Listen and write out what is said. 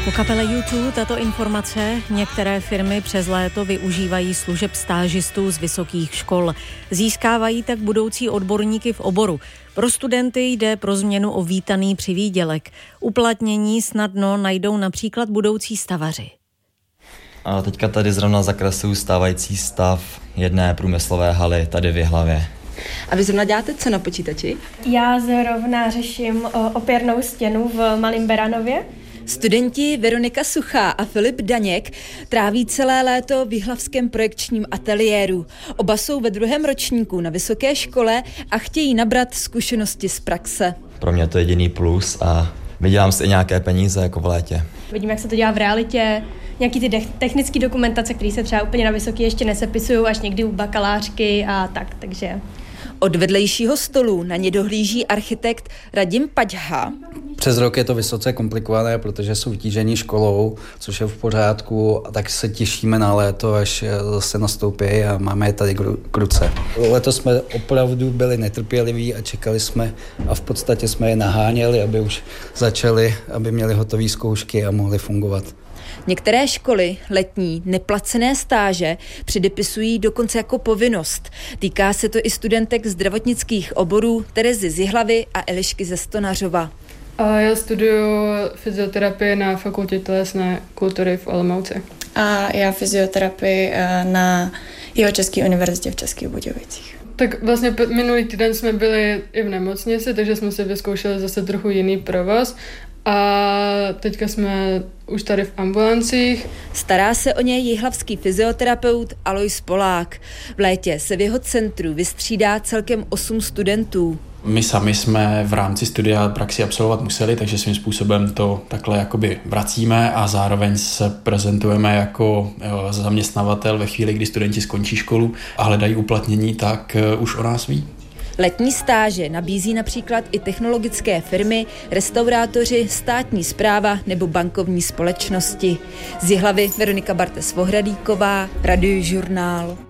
Po kapele U2 tato informace: některé firmy přes léto využívají služeb stážistů z vysokých škol. Získávají tak budoucí odborníky v oboru. Pro studenty jde pro změnu o vítaný přivýdělek. Uplatnění snadno najdou například budoucí stavaři. A teďka tady zrovna zakresluju stávající stav jedné průmyslové haly tady v Jihlavě. A vy zrovna děláte co na počítači? Já zrovna řeším opěrnou stěnu v Malém Beranově. Studenti Veronika Suchá a Filip Daněk tráví celé léto v jihlavském projekčním ateliéru. Oba jsou ve 2. ročníku na vysoké škole a chtějí nabrat zkušenosti z praxe. Pro mě to je jediný plus a vydělám si nějaké peníze jako v létě. Vidím, jak se to dělá v realitě, nějaký ty technické dokumentace, které se třeba úplně na vysoký ještě nesepisují, až někdy u bakalářky a tak, takže... Od vedlejšího stolu na ně dohlíží architekt Radim Paďha. Přes rok je to vysoce komplikované, protože jsou vytížení školou, což je v pořádku, a tak se těšíme na léto, až zase nastoupí a máme je tady k ruce. Letos jsme opravdu byli netrpěliví a čekali jsme a v podstatě jsme je naháněli, aby už začali, aby měli hotové zkoušky a mohli fungovat. Některé školy letní neplacené stáže předepisují dokonce jako povinnost. Týká se to i studentek zdravotnických oborů Terezy z Jihlavy a Elišky ze Stonařova. Já studuju fyzioterapii na Fakultě tělesné kultury v Olomouci. A já fyzioterapii na Jihočeské univerzitě v Českých Budějovicích. Tak vlastně minulý týden jsme byli i v nemocnici, takže jsme si vyzkoušeli zase trochu jiný provoz. A teďka jsme už tady v ambulancích. Stará se o něj jihlavský fyzioterapeut Alois Polák. V létě se v jeho centru vystřídá celkem 8 studentů. My sami jsme v rámci studia praxi absolvovat museli, takže svým způsobem to takhle jakoby vracíme a zároveň se prezentujeme jako zaměstnavatel ve chvíli, kdy studenti skončí školu a hledají uplatnění, tak už o nás ví. Letní stáže nabízí například i technologické firmy, restaurátoři, státní správa nebo bankovní společnosti. Z Jihlavy Veronika Bartes-Vohradíková, Radiožurnál.